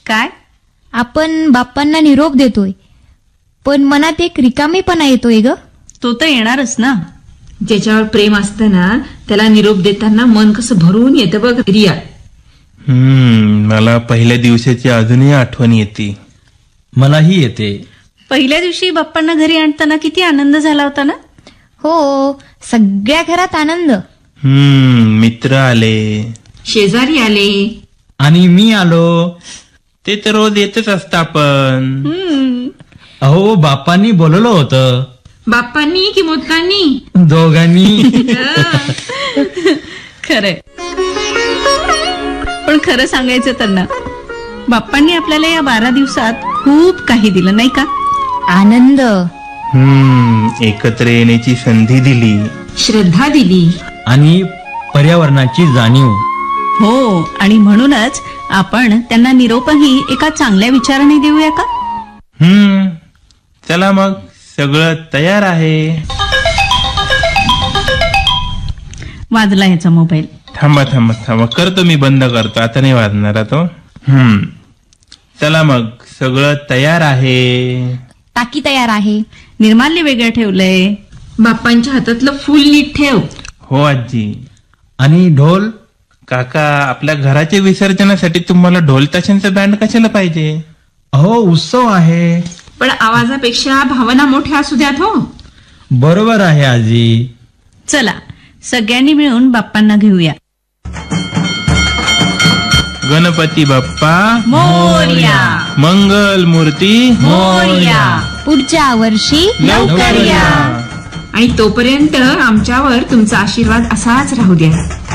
काय? आपण बाप्पांना निरोप देतोय, पण मनात एक रिकामेपणा येतोय ग. तो तर येणारच ना. ज्याच्यावर प्रेम असतं ना त्याला निरोप देताना मन कसं भरून येतं बघ रिया. मला पहिल्या दिवसाची अजूनही आठवण येते. मलाही येते. पहिल्या दिवशी बाप्पांना घरी आणताना किती आनंद झाला होता ना. हो, सगळ्या घरात आनंद. मित्र आले, शेजारी आले, आणि मी आलो. ते तर रोज येतच असतं आपण. अहो, बाप्पांनी बोलवलं होतं. बाप्पांनी की मोदकांनी? दोघांनी. खरंय. पण खरं सांगायचं तर ना, बाप्पांनी आपल्याला या 12 दिवसात खूप काही दिलं नाही का. आनंद, एकत्र येण्याची संधी दिली, श्रद्धा दिली, आणि पर्यावरणाची जाणीव. हो, आणि म्हणूनच आपण त्यांना निरोपही एका चांगल्या विचाराने देऊया का. चला मग, सगळं तयार आहे. वाजला ह्याचा मोबाईल. थांबा, करतो मी, बंद करतो, आता नाही वाजणार तो. चला मग, सगळं तयार आहे. टाकी तयार आहे. निर्माल्य वेगळं ठेवलंय. बाप्पांच्या हातातलं फुल नीट ठेव. हो आजी. आणि ढोल. काका, आपल्या घराच्या विसर्जनासाठी तुम्हाला ढोल ताशांचा बँड कशाला पाहिजे. अहो, उत्सव आहे. पण आवाजापेक्षा भावना मोठ्या असू द्यात. हो, बरोबर आहे आजी. चला, सगळ्यांनी मिळून बाप्पांना घेऊया. गणपती बाप्पा मोरया. मंगल मूर्ती मोरया. पुढच्या वर्षी लवकर या. आणि तोपर्यंत आमच्यावर तुमचा आशीर्वाद असाच राहू द्या.